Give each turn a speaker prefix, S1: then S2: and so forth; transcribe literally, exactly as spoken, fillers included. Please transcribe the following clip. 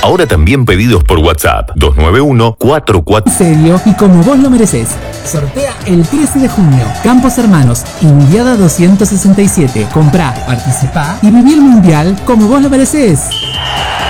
S1: Ahora también pedidos por WhatsApp. dos nueve uno cuatro cuatro.
S2: Serio y como vos lo mereces. Sortea el trece de junio. Campos Hermanos, Indiada doscientos sesenta y siete. Comprá, participá y viví el mundial como vos lo mereces.